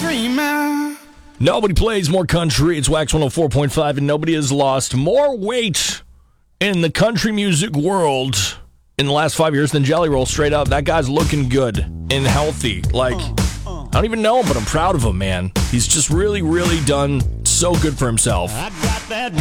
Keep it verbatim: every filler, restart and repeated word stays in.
dreaming. Nobody plays more country. It's Wax one oh four point five, and nobody has lost more weight in the country music world in the last five years than Jelly Roll. Straight up, that guy's looking good and healthy. Like, I don't even know him, but I'm proud of him, man. He's just really, really done so good for himself. I got that